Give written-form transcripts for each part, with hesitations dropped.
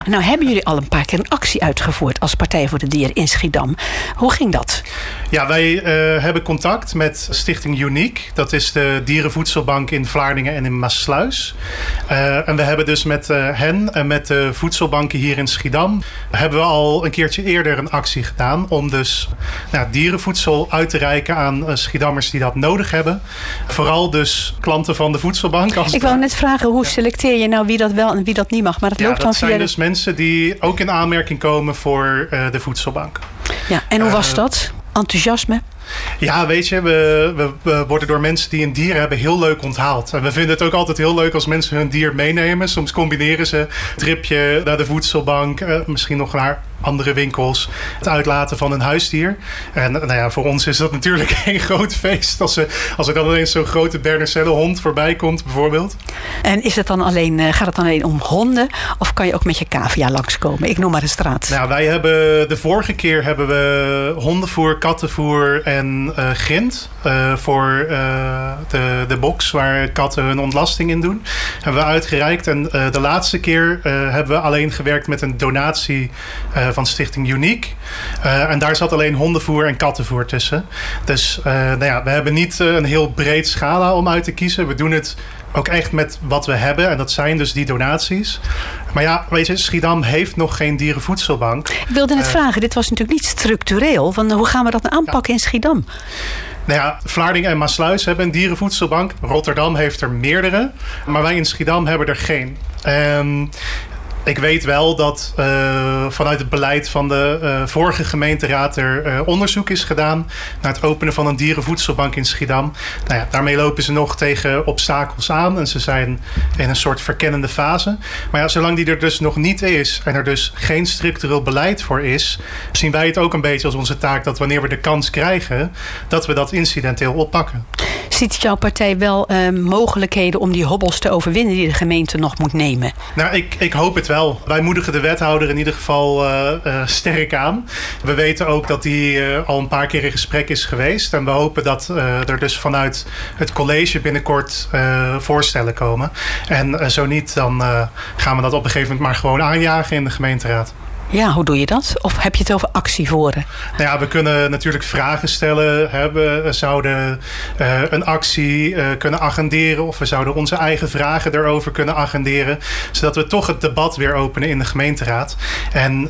Nou hebben jullie al een paar keer een actie uitgevoerd als Partij voor de Dieren in Schiedam. Hoe ging dat? Ja, wij hebben contact met Stichting Unique. Dat is de dierenvoedselbank in Vlaardingen en in Maassluis. En we hebben dus met hen en met de voedselbanken hier in Schiedam... hebben we al een keertje eerder een actie gedaan... om dus dierenvoedsel uit te reiken aan Schiedammers die dat nodig hebben. Vooral dus klanten van de voedselbank. Ik wou net vragen, hoe selecteer je nou wie dat wel en wie dat niet mag? Maar dat loopt dan dat via zijn dus mensen die ook in aanmerking komen voor de voedselbank. Ja, en hoe was dat? Enthousiasme? Ja, weet je, we worden door mensen die een dier hebben heel leuk onthaald. En we vinden het ook altijd heel leuk als mensen hun dier meenemen. Soms combineren ze een tripje naar de voedselbank, misschien nog naar andere winkels, het uitlaten van een huisdier. En voor ons is dat natuurlijk geen groot feest als er dan ineens zo'n grote Berner hond voorbij komt, bijvoorbeeld. En is het dan gaat het dan alleen om honden of kan je ook met je cavia langskomen? Ik noem maar een straat. Nou, de vorige keer hebben we hondenvoer, kattenvoer en grind voor de box waar katten hun ontlasting in doen. Hebben we uitgereikt. En de laatste keer hebben we alleen gewerkt met een donatie van Stichting Unique. En daar zat alleen hondenvoer en kattenvoer tussen. Dus we hebben niet een heel breed schala om uit te kiezen. We doen het ook echt met wat we hebben. En dat zijn dus die donaties. Maar ja, weet je, Schiedam heeft nog geen dierenvoedselbank. Ik wilde net vragen, dit was natuurlijk niet structureel. Hoe gaan we dat aanpakken in Schiedam? Nou ja, Vlaardingen en Maassluis hebben een dierenvoedselbank. Rotterdam heeft er meerdere. Maar wij in Schiedam hebben er geen. Ik weet wel dat vanuit het beleid van de vorige gemeenteraad er onderzoek is gedaan naar het openen van een dierenvoedselbank in Schiedam. Nou ja, daarmee lopen ze nog tegen obstakels aan en ze zijn in een soort verkennende fase. Maar ja, zolang die er dus nog niet is en er dus geen structureel beleid voor is, zien wij het ook een beetje als onze taak dat wanneer we de kans krijgen, dat we dat incidenteel oppakken. Ziet jouw partij wel mogelijkheden om die hobbels te overwinnen die de gemeente nog moet nemen? Nou, ik hoop het wel. Wij moedigen de wethouder in ieder geval sterk aan. We weten ook dat die al een paar keer in gesprek is geweest. En we hopen dat er dus vanuit het college binnenkort voorstellen komen. En zo niet, dan gaan we dat op een gegeven moment maar gewoon aanjagen in de gemeenteraad. Ja, hoe doe je dat? Of heb je het over actievoeren? Nou ja, we kunnen natuurlijk vragen stellen. We zouden een actie kunnen agenderen. Of we zouden onze eigen vragen erover kunnen agenderen. Zodat we toch het debat weer openen in de gemeenteraad. En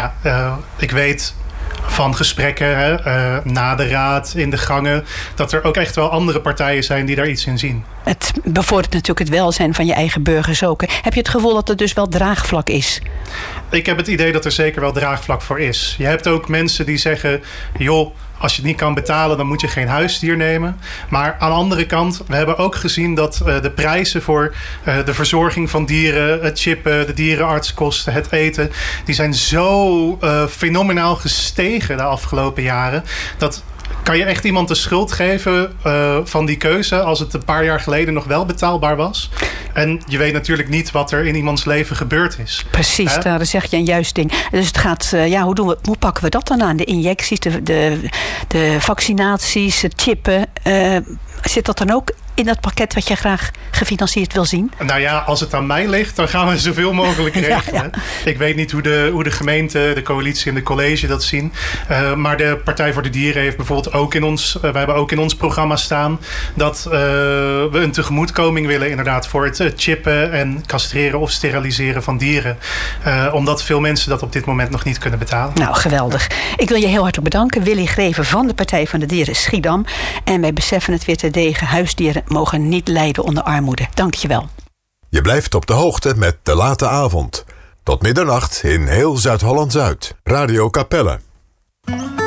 ik weet van gesprekken na de raad, in de gangen, dat er ook echt wel andere partijen zijn die daar iets in zien. Het bevordert natuurlijk het welzijn van je eigen burgers ook. Heb je het gevoel dat er dus wel draagvlak is? Ik heb het idee dat er zeker wel draagvlak voor is. Je hebt ook mensen die zeggen, joh, als je het niet kan betalen, dan moet je geen huisdier nemen. Maar aan de andere kant, we hebben ook gezien dat de prijzen voor de verzorging van dieren, het chippen, de dierenartskosten, het eten, die zijn zo fenomenaal gestegen de afgelopen jaren. Kan je echt iemand de schuld geven van die keuze als het een paar jaar geleden nog wel betaalbaar was? En je weet natuurlijk niet wat er in iemands leven gebeurd is. Precies, daar zeg je een juist ding. Dus het gaat, hoe pakken we dat dan aan? De injecties, de vaccinaties, het chippen. Zit dat dan ook in dat pakket wat je graag gefinancierd wil zien? Nou ja, als het aan mij ligt, dan gaan we zoveel mogelijk regelen. Ja. Ik weet niet hoe de gemeente, de coalitie en de college dat zien. Maar de Partij voor de Dieren heeft bijvoorbeeld ook we hebben ook in ons programma staan dat we een tegemoetkoming willen inderdaad voor het chippen en castreren of steriliseren van dieren. Omdat veel mensen dat op dit moment nog niet kunnen betalen. Nou, geweldig. Ik wil je heel hartelijk bedanken. Willy Greven van de Partij van de Dieren Schiedam. En wij beseffen het weer terdege. Huisdieren mogen niet lijden onder armoede. Dank je wel. Je blijft op de hoogte met De Late Avond. Tot middernacht in heel Zuid-Holland-Zuid. Radio Capelle.